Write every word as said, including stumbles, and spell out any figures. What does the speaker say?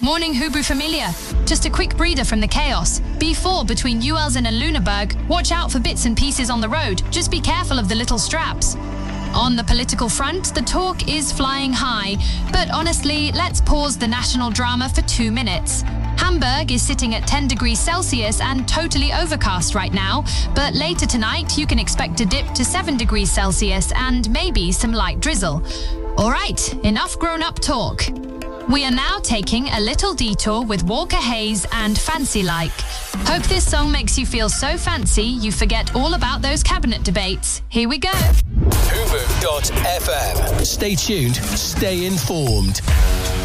Morning Hubu Familia. Just a quick breather from the chaos. B four between Uelzen and Luneburg. Watch out for bits and pieces on the road. Just be careful of the little straps. On the political front, the talk is flying high. But honestly, let's pause the national drama for two minutes. Hamburg is sitting at ten degrees Celsius and totally overcast right now. But later tonight, you can expect a dip to seven degrees Celsius and maybe some light drizzle. All right, enough grown-up talk. We are now taking a little detour with Walker Hayes and Fancy Like. Hope this song makes you feel so fancy you forget all about those cabinet debates. Here we go. Hubu dot F M. Stay tuned, stay informed.